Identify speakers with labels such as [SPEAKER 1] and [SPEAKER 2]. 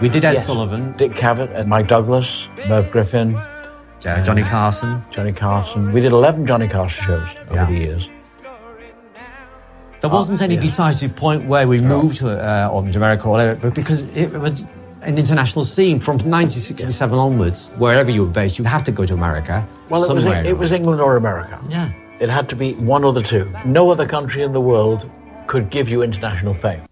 [SPEAKER 1] We did Ed
[SPEAKER 2] Yes.
[SPEAKER 1] Sullivan.
[SPEAKER 2] Dick Cavett and Mike Douglas, Merv Griffin.
[SPEAKER 1] Johnny Carson.
[SPEAKER 2] Johnny Carson. We did 11 Johnny Carson shows over the years.
[SPEAKER 1] There wasn't any decisive point where we moved to America or whatever, but because it was an international scene from 1967 onwards, wherever you were based, you'd have to go to America.
[SPEAKER 2] Well, it was England or America.
[SPEAKER 1] Yeah.
[SPEAKER 2] It had to be one or the two. No other country in the world could give you international fame.